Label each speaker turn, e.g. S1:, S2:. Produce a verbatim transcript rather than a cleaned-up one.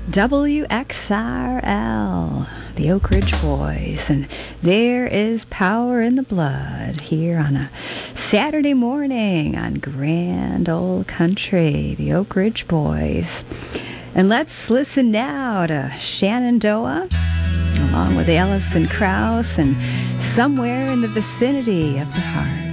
S1: W X R L, the Oak Ridge Boys, and there is power in the blood here on a Saturday morning on Grand Old Country, the Oak Ridge Boys. And let's listen now to Shenandoah, along with Alison Krauss, and Somewhere in the Vicinity of the Heart.